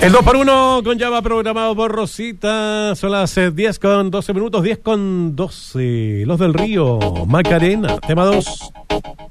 El 2x1 con Java programado por Rosita. Son las 10 con 12 minutos, 10 con 12. Los del Río, Macarena, tema 2.